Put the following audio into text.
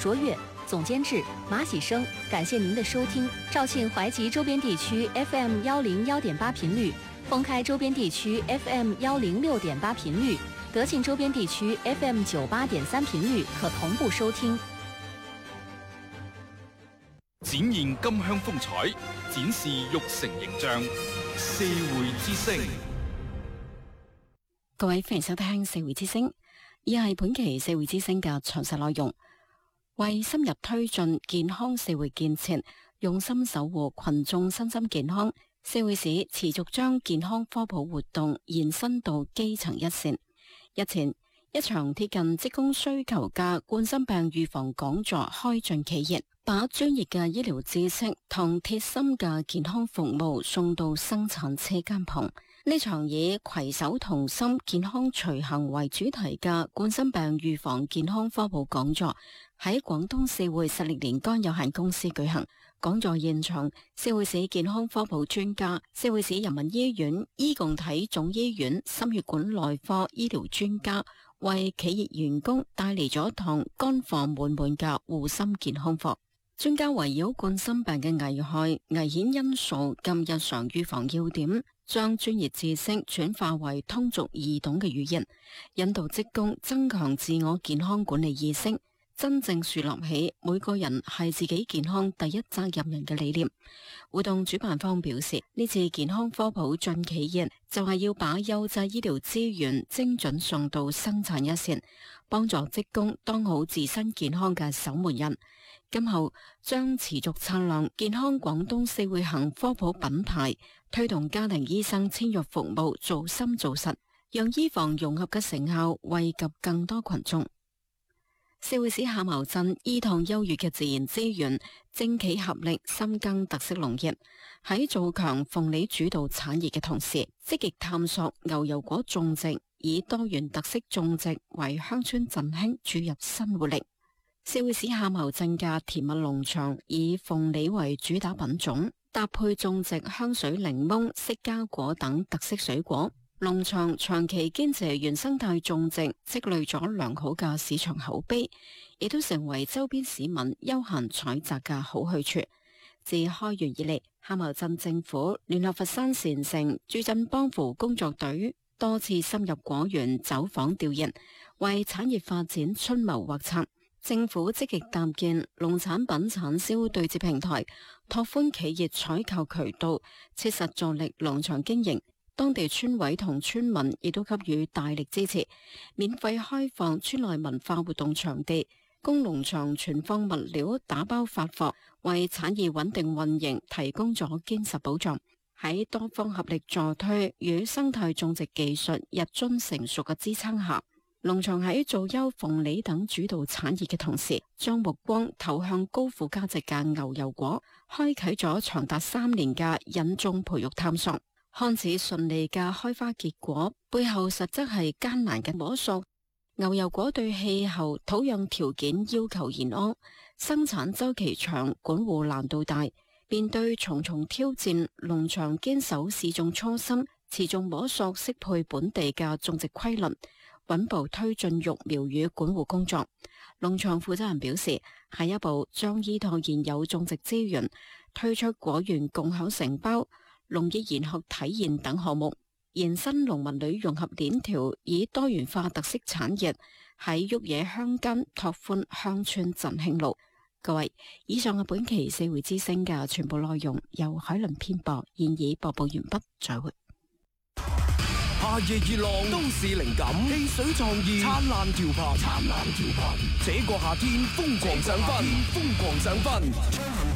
卓越，总监制马喜生。感谢您的收听。肇庆淮吉周边地区 FM 101.8频率，封开周边地区 FM 106.8频率，德庆周边地区 FM 98.3频率可同步收聽。 展現金鄉風采，展示玉成形象。社會之聲， 各位歡迎收聽社會之聲，以下係本期社會之聲嘅詳細內容。為深入推進健康社會建設，用心守護群眾身心健康，社會市持續將健康科普活動延伸到基層一線。日前，一場貼近職工需求嘅冠心病預防講座開進企業，把專業嘅醫療知識同貼心嘅健康服務送到生產車間旁。呢場以攜手同心健康隨行為主題嘅冠心病預防健康科普講座喺廣東社會實力年肝有限公司舉行。講座現場，社會市健康科普專家、社會市人民醫院醫共體總醫院心血管內科醫療專家為企業員工帶嚟咗堂乾貨滿滿嘅護心健康課。專家圍繞冠心病嘅危害、危險因素及日常預防要點，將專業知識轉化為通俗易懂嘅語言，引導職工增強自我健康管理意識，真正樹立起每個人係自己健康第一責任人嘅理念。活動主辦方表示，呢次健康科普進企業就係要把優質醫療資源精準送到生產一線，幫助職工當好自身健康嘅守門人。今後將持續擦亮健康廣東社會行科普品牌，推動家庭醫生簽約服務做深做實，讓醫防融合嘅成效惠及更多群眾。社會市夏茅鎮依託優越嘅自然資源，政企合力深耕特色農業，喺做強鳳梨主導產業嘅同時，積極探索牛油果種植，以多元特色種植為鄉村振興注入新活力。社會市夏茅鎮嘅甜蜜農場以鳳梨為主打品種，搭配種植香水檸檬、釋迦果等特色水果。農場長期堅持原生態種植，積累咗良好嘅市場口碑，亦都成為周邊市民休閒採摘嘅好去處。自開園以嚟，夏茅鎮政府聯合佛山禪城駐鎮幫扶工作隊多次深入果園走訪調研，為產業發展出謀劃策。政府積極搭建農產品產銷對接平台，拓寬企業採購渠道，切實助力農場經營。當地村委同村民亦都給予大力支持，免費開放村內文化活動場地，供農場存放物料打包發貨，為產業穩定運營提供咗堅實保障。喺多方合力助推與生態種植技術日臻成熟嘅支撐下，農場喺做優鳳梨等主導產業嘅同時，將目光投向高附加值嘅牛油果，開啟咗長達3年嘅引種培育探索。看似順利嘅開花結果，背後實則係艱難嘅摸索。牛油果對氣候、土壤條件要求嚴苛，生產周期長，管護難度大。面對重重挑戰，農場堅守試種初心，持續摸索適配本地嘅種植規律，穩步推進育苗與管護工作。農場負責人表示，下一步將依託現有種植資源，推出果園共享承包、農業研學體驗等項目，延伸農民女融合鏈條，以多元化特色產業喺沃野鄉間拓寬鄉村振興路。各位，以上係本期社會之聲嘅全部內容，由海倫編播，現已播報完畢，再會。 夏夜熱浪，都市靈感，汽水創意，燦爛潮牌，燦爛潮牌。這個夏天瘋狂上分，瘋狂上分。